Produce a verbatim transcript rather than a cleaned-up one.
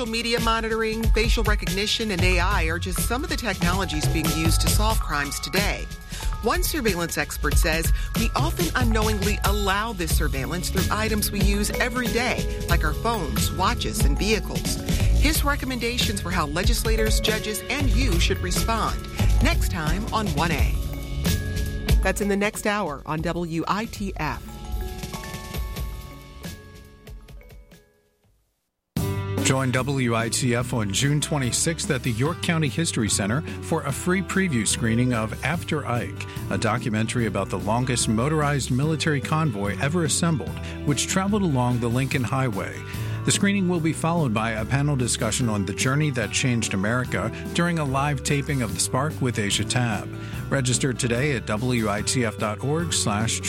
Social media monitoring, facial recognition, and A I are just some of the technologies being used to solve crimes today. One surveillance expert says we often unknowingly allow this surveillance through items we use every day, like our phones, watches, and vehicles. His recommendations for how legislators, judges, and you should respond. Next time on one A. That's in the next hour on W I T F. Join W I T F on June twenty-sixth at the York County History Center for a free preview screening of After Ike, a documentary about the longest motorized military convoy ever assembled, which traveled along the Lincoln Highway. The screening will be followed by a panel discussion on the journey that changed America during a live taping of The Spark with Asia Tab. Register today at W I T F dot org slash